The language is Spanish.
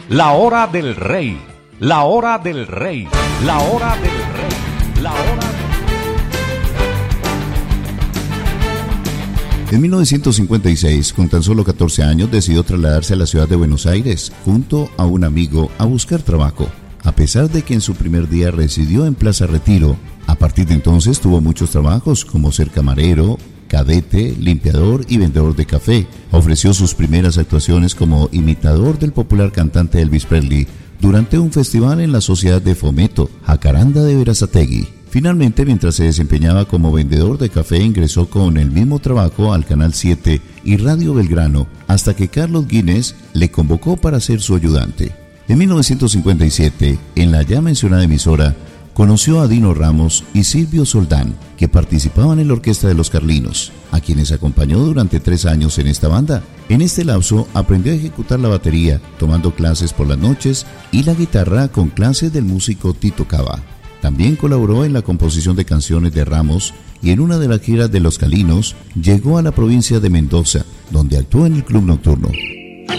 La hora del rey, la hora del rey, la hora del rey, la hora del... En 1956, con tan solo 14 años, decidió trasladarse a la ciudad de Buenos Aires, junto a un amigo, a buscar trabajo. A pesar de que en su primer día residió en Plaza Retiro, a partir de entonces tuvo muchos trabajos como ser camarero, cadete, limpiador y vendedor de café. Ofreció sus primeras actuaciones como imitador del popular cantante Elvis Presley durante un festival en la Sociedad de Fomento, Jacaranda de Berazategui. Finalmente, mientras se desempeñaba como vendedor de café, ingresó con el mismo trabajo al Canal 7 y Radio Belgrano, hasta que Carlos Guinness le convocó para ser su ayudante. En 1957, en la ya mencionada emisora, conoció a Dino Ramos y Silvio Soldán, que participaban en la Orquesta de los Carlinos, a quienes acompañó durante 3 años en esta banda. En este lapso aprendió a ejecutar la batería, tomando clases por las noches, y la guitarra con clases del músico Tito Cava. También colaboró en la composición de canciones de Ramos y en una de las giras de los Carlinos llegó a la provincia de Mendoza, donde actuó en el Club Nocturno.